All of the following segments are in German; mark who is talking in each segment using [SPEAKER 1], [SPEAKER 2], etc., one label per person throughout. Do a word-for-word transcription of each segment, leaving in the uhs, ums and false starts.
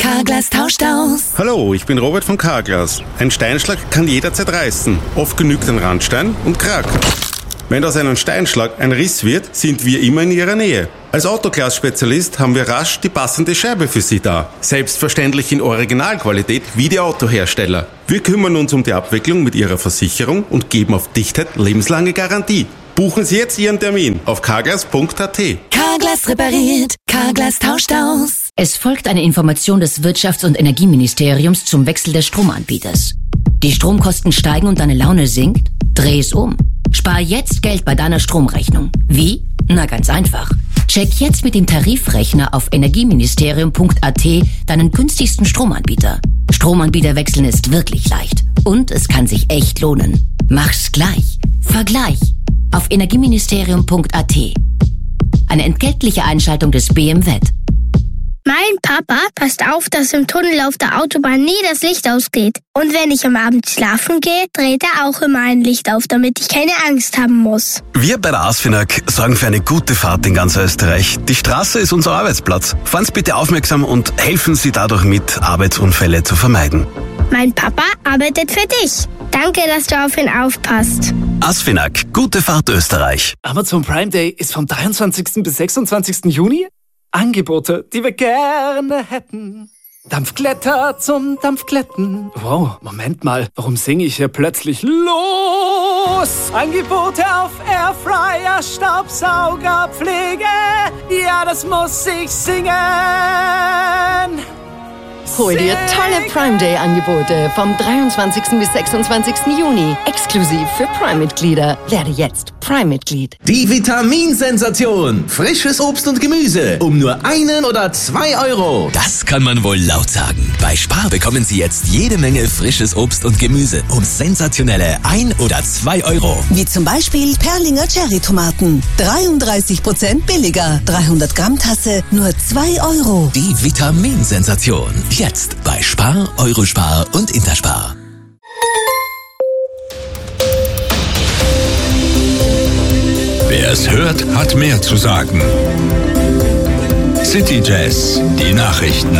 [SPEAKER 1] Carglass tauscht aus.
[SPEAKER 2] Hallo, ich bin Robert von Carglass. Ein Steinschlag kann jederzeit reißen. Oft genügt ein Randstein und krack. Wenn aus einem Steinschlag ein Riss wird, sind wir immer in Ihrer Nähe. Als Autoglas-Spezialist haben wir rasch die passende Scheibe für Sie da. Selbstverständlich in Originalqualität wie die Autohersteller. Wir kümmern uns um die Abwicklung mit Ihrer Versicherung und geben auf Dichtheit lebenslange Garantie. Buchen Sie jetzt Ihren Termin auf carglass punkt a t.
[SPEAKER 1] Carglass repariert, Carglass tauscht aus.
[SPEAKER 3] Es folgt eine Information des Wirtschafts- und Energieministeriums zum Wechsel des Stromanbieters. Die Stromkosten steigen und deine Laune sinkt? Dreh es um. Spar jetzt Geld bei deiner Stromrechnung. Wie? Na ganz einfach. Check jetzt mit dem Tarifrechner auf energieministerium punkt a t deinen günstigsten Stromanbieter. Stromanbieter wechseln ist wirklich leicht. Und es kann sich echt lohnen. Mach's gleich. Vergleich. Auf energieministerium punkt a t. Eine entgeltliche Einschaltung des B M W.
[SPEAKER 4] Mein Papa passt auf, dass im Tunnel auf der Autobahn nie das Licht ausgeht. Und wenn ich am Abend schlafen gehe, dreht er auch immer ein Licht auf, damit ich keine Angst haben muss.
[SPEAKER 5] Wir bei der ASFINAG sorgen für eine gute Fahrt in ganz Österreich. Die Straße ist unser Arbeitsplatz. Fahren Sie bitte aufmerksam und helfen Sie dadurch mit, Arbeitsunfälle zu vermeiden.
[SPEAKER 4] Mein Papa arbeitet für dich. Danke, dass du auf ihn aufpasst.
[SPEAKER 5] ASFINAG, gute Fahrt Österreich.
[SPEAKER 6] Amazon Prime Day ist vom dreiundzwanzigsten bis sechsundzwanzigsten Juni. Angebote, die wir gerne hätten. Dampfglätter zum Dampfglätten. Wow, Moment mal, warum singe ich hier plötzlich los? Angebote auf Airfryer, Staubsauger, Pflege. Ja, das muss ich singen.
[SPEAKER 7] Hol dir tolle Prime Day Angebote vom dreiundzwanzigsten bis sechsundzwanzigsten Juni. Exklusiv für Prime-Mitglieder. Werde jetzt Prime-Mitglied.
[SPEAKER 8] Die Vitaminsensation. Frisches Obst und Gemüse. Um nur einen oder zwei Euro.
[SPEAKER 9] Das kann man wohl laut sagen. Bei Spar bekommen Sie jetzt jede Menge frisches Obst und Gemüse. Um sensationelle ein oder zwei Euro.
[SPEAKER 1] Wie zum Beispiel Perlinger Cherry-Tomaten. dreiunddreißig Prozent billiger. dreihundert Gramm Tasse, nur zwei Euro.
[SPEAKER 9] Die Vitaminsensation. Jetzt bei Spar, Eurospar und Interspar.
[SPEAKER 10] Wer es hört, hat mehr zu sagen. City Jazz, die Nachrichten.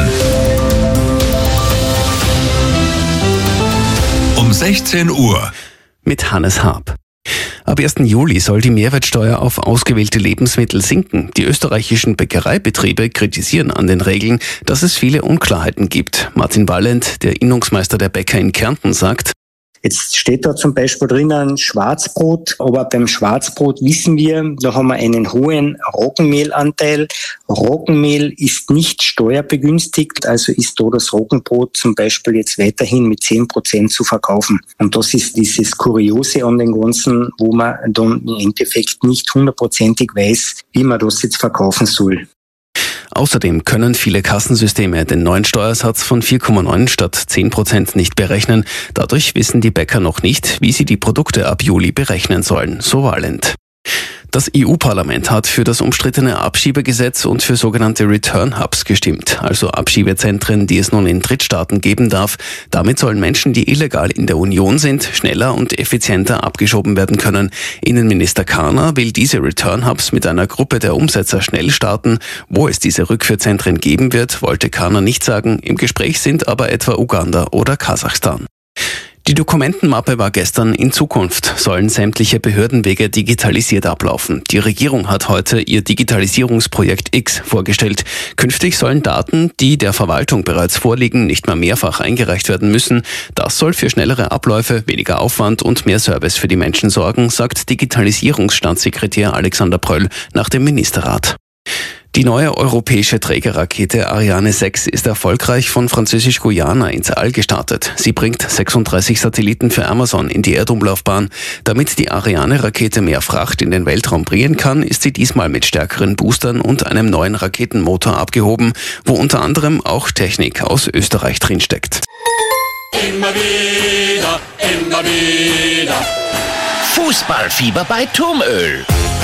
[SPEAKER 10] Um sechzehn Uhr.
[SPEAKER 5] Mit Hannes Haab. Ab ersten Juli soll die Mehrwertsteuer auf ausgewählte Lebensmittel sinken. Die österreichischen Bäckereibetriebe kritisieren an den Regeln, dass es viele Unklarheiten gibt. Martin Ballent, der Innungsmeister der Bäcker in Kärnten, sagt:
[SPEAKER 11] Jetzt steht da zum Beispiel drinnen Schwarzbrot, aber beim Schwarzbrot wissen wir, da haben wir einen hohen Roggenmehlanteil. Roggenmehl ist nicht steuerbegünstigt, also ist da das Roggenbrot zum Beispiel jetzt weiterhin mit zehn Prozent zu verkaufen. Und das ist dieses Kuriose an den Ganzen, wo man dann im Endeffekt nicht hundertprozentig weiß, wie man das jetzt verkaufen soll.
[SPEAKER 5] Außerdem können viele Kassensysteme den neuen Steuersatz von vier Komma neun statt zehn Prozent nicht berechnen. Dadurch wissen die Bäcker noch nicht, wie sie die Produkte ab Juli berechnen sollen, so Valent. Das E U-Parlament hat für das umstrittene Abschiebegesetz und für sogenannte Return Hubs gestimmt, also Abschiebezentren, die es nun in Drittstaaten geben darf. Damit sollen Menschen, die illegal in der Union sind, schneller und effizienter abgeschoben werden können. Innenminister Karner will diese Return Hubs mit einer Gruppe der Umsetzer schnell starten. Wo es diese Rückführzentren geben wird, wollte Karner nicht sagen. Im Gespräch sind aber etwa Uganda oder Kasachstan. Die Dokumentenmappe war gestern in Zukunft, sollen sämtliche Behördenwege digitalisiert ablaufen. Die Regierung hat heute ihr Digitalisierungsprojekt X vorgestellt. Künftig sollen Daten, die der Verwaltung bereits vorliegen, nicht mehr mehrfach eingereicht werden müssen. Das soll für schnellere Abläufe, weniger Aufwand und mehr Service für die Menschen sorgen, sagt Digitalisierungsstaatssekretär Alexander Pröll nach dem Ministerrat. Die neue europäische Trägerrakete Ariane sechs ist erfolgreich von Französisch-Guyana ins All gestartet. Sie bringt sechsunddreißig Satelliten für Amazon in die Erdumlaufbahn. Damit die Ariane-Rakete mehr Fracht in den Weltraum bringen kann, ist sie diesmal mit stärkeren Boostern und einem neuen Raketenmotor abgehoben, wo unter anderem auch Technik aus Österreich drinsteckt.
[SPEAKER 12] Immer wieder, immer wieder.
[SPEAKER 13] Fußballfieber bei Turmöl.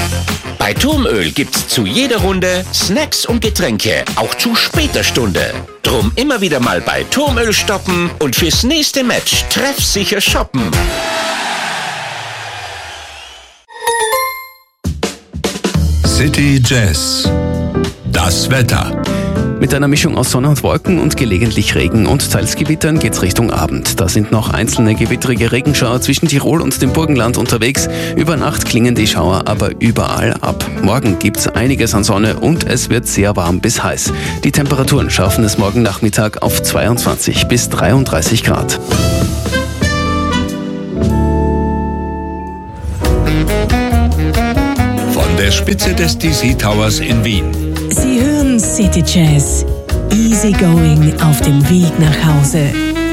[SPEAKER 13] Bei Turmöl gibt's zu jeder Runde Snacks und Getränke, auch zu später Stunde. Drum immer wieder mal bei Turmöl stoppen und fürs nächste Match treffsicher shoppen.
[SPEAKER 10] City Jazz. Das Wetter.
[SPEAKER 5] Mit einer Mischung aus Sonne und Wolken und gelegentlich Regen und teils Gewittern geht's Richtung Abend. Da sind noch einzelne gewittrige Regenschauer zwischen Tirol und dem Burgenland unterwegs. Über Nacht klingen die Schauer aber überall ab. Morgen gibt's einiges an Sonne und es wird sehr warm bis heiß. Die Temperaturen schaffen es morgen Nachmittag auf zweiundzwanzig bis dreiunddreißig Grad.
[SPEAKER 10] Von der Spitze des D C Towers in Wien.
[SPEAKER 14] Sie hören City Jazz. Easy going auf dem Weg nach Hause.